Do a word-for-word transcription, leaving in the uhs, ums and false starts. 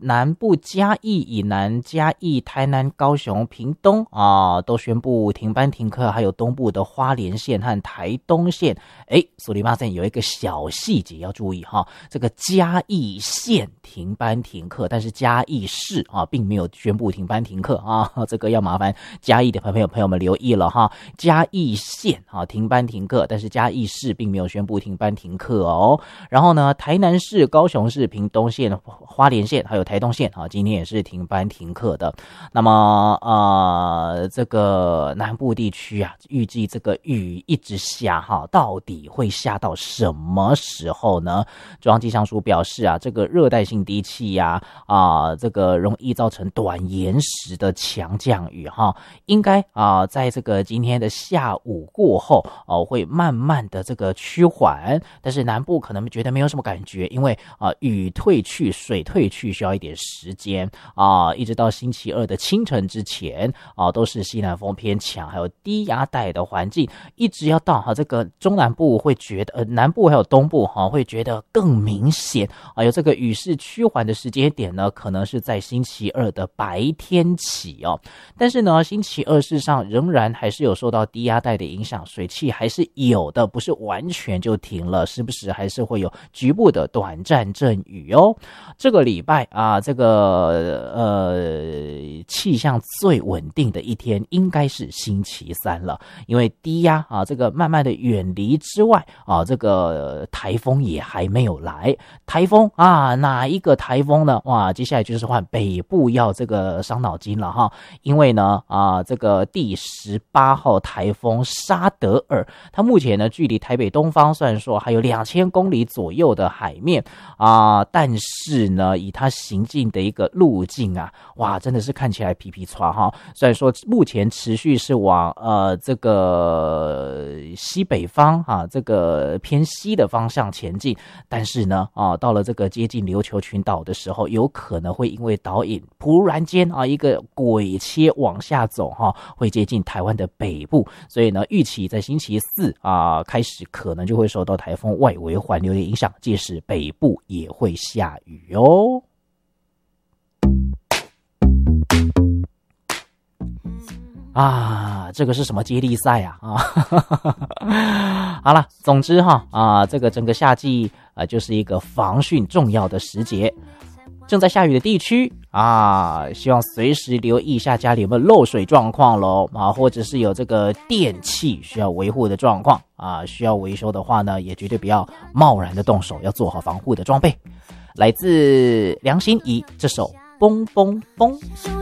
南部嘉义以南、嘉义、台南、高雄、屏东啊，都宣布停班停课，还有东部的花莲县和台东县。哎，苏里马县有一个小细节要注意哈，这个嘉义县停班停课，但是嘉义市啊并没有宣布停班停课啊，这个要麻烦嘉义的朋友朋友们留意了哈。嘉义县啊停班停课，但是嘉义市并没有宣布停班停课哦。然后呢，台南市、高雄市、屏东县、花莲县还有台东县啊，今天也是停班停课的。那么呃，这个南部地区啊，预计这个雨一直下哈，到底会下到什么时候呢？中央气象署表示啊，这个热带性低气压啊，这个容易造成短延时的强降雨哈，应该啊，在这个今天的下午过后哦、啊，会慢慢的这个趋缓，但是南部可能觉得没有什么感觉，因为啊雨退去、水退去需要一点时间啊，一直到星期二的清晨之前啊，都是西南风偏强，还有低压带的环境，一直要到哈、啊、这个中南部会觉得，呃南部还有东部哈、啊、会觉得更明显啊，有这个雨势趋缓的时间点呢，可能是在星期二的白天起哦。但是呢，星期二事实上仍然还是有受到低压带的影响，水汽还是有的，不是完全就停了，时不时还是会有局部的短暂阵雨哦。这个礼拜啊，这个呃气象最稳定的一天应该是星期三了，因为低压啊这个慢慢的远离之外啊，这个台风也还没有来。台风啊，哪一个台风呢？哇，接下来就是换北部要这个伤脑筋了哈，因为呢啊这个第十八号台风沙德尔，它目前呢距离台北东方虽然说还有两千公里左右的海面啊，但是呢以它行进的一个路径啊，哇，真的是看起来皮皮唰哈。虽然说目前持续是往呃这个西北方啊，这个偏西的方向前进，但是呢啊到了这个接近琉球群岛的时候，有可能会因为导引突然间啊一个轨切往下走哈、啊，会接近台湾的北部，所以呢预期在星期四啊开始可能就会受到台风外围环流的影响，届时北部也会下雨哦。啊，这个是什么接力赛啊？啊，好了，总之哈啊，这个整个夏季啊，就是一个防汛重要的时节。正在下雨的地区啊，希望随时留意一下家里有没有漏水状况咯啊，或者是有这个电器需要维护的状况啊，需要维修的话呢，也绝对不要贸然的动手，要做好防护的装备。来自梁心颐这首《蹦蹦蹦》。